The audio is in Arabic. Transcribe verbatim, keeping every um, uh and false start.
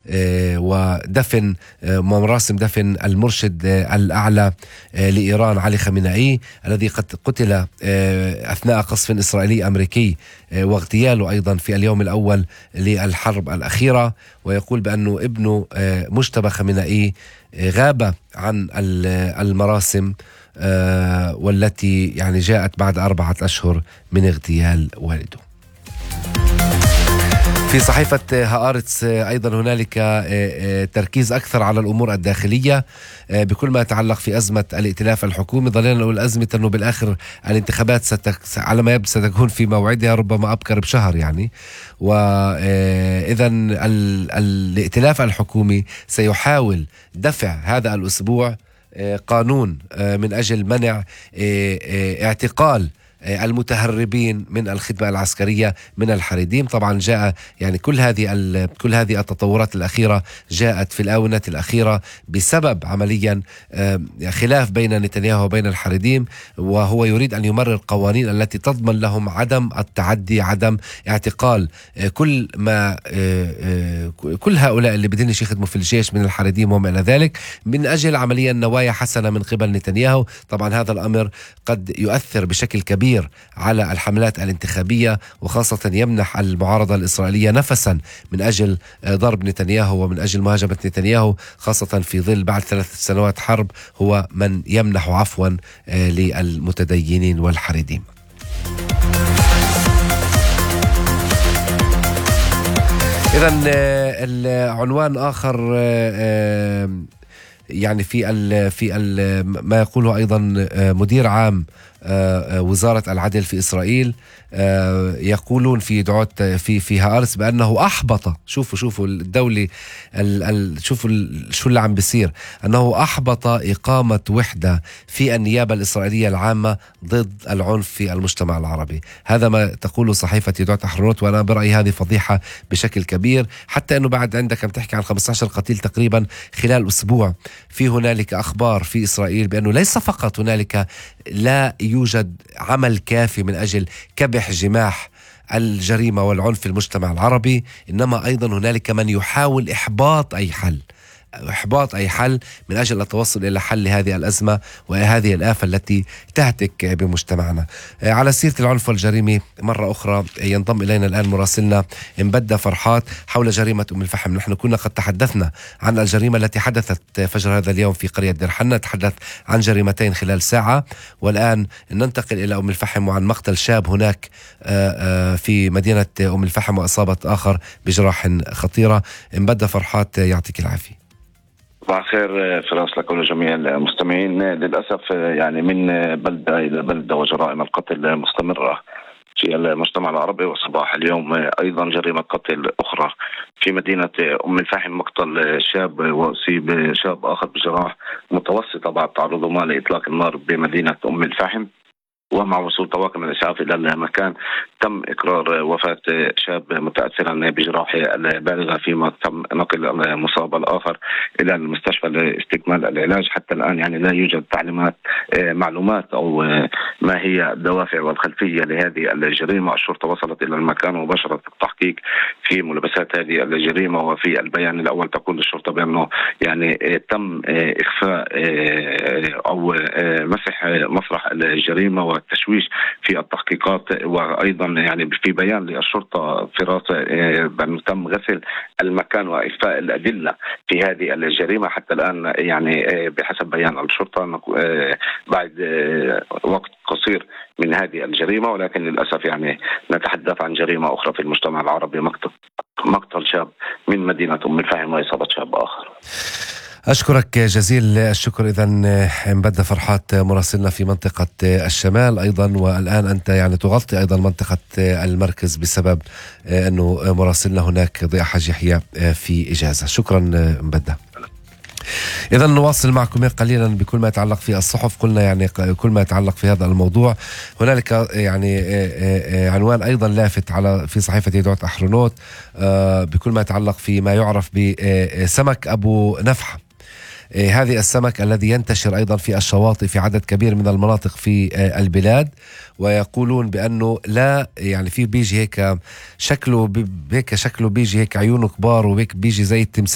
ودفن مراسم دفن المرشد الأعلى لإيران علي خامنئي الذي قد قتل أثناء قصف إسرائيلي أمريكي واغتياله أيضا في اليوم الأول للحرب الأخيرة. ويقول بأنه ابنه مجتبى خامنئي غاب عن المراسم والتي يعني جاءت بعد أربعة أشهر من اغتيال والده. في صحيفة هآرتس أيضا هنالك تركيز أكثر على الأمور الداخلية بكل ما يتعلق في أزمة الائتلاف الحكومي. ظلنا نقول أزمة أنه بالآخر الانتخابات ستك... على ما يبدو ستكون في موعدها ربما أبكر بشهر يعني. وإذا ال... الائتلاف الحكومي سيحاول دفع هذا الأسبوع قانون من أجل منع اعتقال المتهربين من الخدمة العسكرية من الحريديم. طبعا جاء يعني كل هذه كل هذه التطورات الأخيرة جاءت في الآونة الأخيرة بسبب عمليا خلاف بين نتنياهو وبين الحريديم، وهو يريد أن يمرر قوانين التي تضمن لهم عدم التعدي، عدم اعتقال كل ما كل هؤلاء اللي بدهم يخدموا في الجيش من الحريديم وما إلى ذلك من أجل عمليا نوايا حسنة من قبل نتنياهو. طبعا هذا الأمر قد يؤثر بشكل كبير على الحملات الانتخابية، وخاصة يمنح المعارضة الإسرائيلية نفسا من أجل ضرب نتنياهو ومن أجل مهاجمة نتنياهو، خاصة في ظل بعد ثلاث سنوات حرب هو من يمنح عفوا للمتدينين والحريديم. إذن العنوان آخر يعني في ال في ال ما يقوله أيضا مدير عام وزارة العدل في إسرائيل، يقولون في دعوت في في هآرتس بأنه أحبط، شوفوا شوفوا الدولة ال ال شوفوا شو اللي عم بيصير، أنه أحبط إقامة وحدة في النيابة الإسرائيلية العامة ضد العنف في المجتمع العربي. هذا ما تقوله صحيفة يدعوت أحرنوت، وأنا برأيي هذه فضيحة بشكل كبير، حتى أنه بعد عندك عم تحكي عن خمسة عشر قتيل تقريبا خلال أسبوع. في هنالك أخبار في إسرائيل بأنه ليس فقط هنالك لا يوجد عمل كافي من أجل كبح جماح الجريمة والعنف في المجتمع العربي، إنما أيضا هنالك من يحاول إحباط أي حل إحباط أي حل من أجل التوصل إلى حل هذه الأزمة وهذه الآفة التي تهتك بمجتمعنا. على سيرة العنف والجريمة مرة أخرى ينضم إلينا الآن مراسلنا مبدة فرحات حول جريمة أم الفحم. نحن كنا قد تحدثنا عن الجريمة التي حدثت فجر هذا اليوم في قرية دير حنة، تحدث عن جريمتين خلال ساعة، والآن ننتقل إلى أم الفحم وعن مقتل شاب هناك في مدينة أم الفحم وإصابة آخر بجراح خطيرة. مبدة فرحات يعطيك العافية. صباح الخير فراس لكم جميع المستمعين. للأسف يعني من بلدة إلى بلدة وجرائم القتل مستمرة في المجتمع العربي، وصباح اليوم أيضا جريمة قتل أخرى في مدينة أم الفحم، مقتل شاب وأصيب شاب آخر بجراح متوسطة بعد تعرضهما لإطلاق النار بمدينة أم الفحم. ومع وصول طواقم الإسعاف إلى المكان تم إقرار وفاة شاب متأثرا بجراح البالغة، فيما تم نقل المصاب الآخر إلى المستشفى لاستكمال العلاج. حتى الآن يعني لا يوجد تعليمات معلومات أو ما هي الدوافع والخلفية لهذه الجريمة. الشرطة وصلت إلى المكان وبشرت التحقيق في ملابسات هذه الجريمة. وفي البيان الأول تقول الشرطة بأنه يعني تم إخفاء أو مسح مسرح الجريمة والتشويش في التحقيقات. وأيضا يعني في بيان للشرطة فراسة بأنه تم غسل المكان وإخفاء الأدلة في هذه الجريمة. حتى الآن يعني بحسب بيان الشرطة بعد وقت قصير من هذه الجريمة، ولكن للأسف يعني نتحدث عن جريمة أخرى في المجتمع العربي، مقتل مقتل شاب من مدينة أم الفحم وإصابة شاب آخر. أشكرك جزيل الشكر. إذن مبدة فرحات مراسلنا في منطقة الشمال أيضا، والآن أنت يعني تغطي أيضا منطقة المركز بسبب أنه مراسلنا هناك ضياء حاج يحيى في إجازة. شكرا مبدة. إذا نواصل معكم قليلا بكل ما يتعلق في الصحف. قلنا يعني كل ما يتعلق في هذا الموضوع هنالك يعني عنوان أيضا لافت على في صحيفة يدعوت أحرنوت بكل ما يتعلق في ما يعرف بسمك أبو نفحة. هذه السمك الذي ينتشر أيضا في الشواطئ في عدد كبير من المناطق في البلاد، ويقولون بأنه لا يعني في بيجي هيك شكله هيك شكله بيجي هيك عيونه كبار وهيك بيجي زي التمثال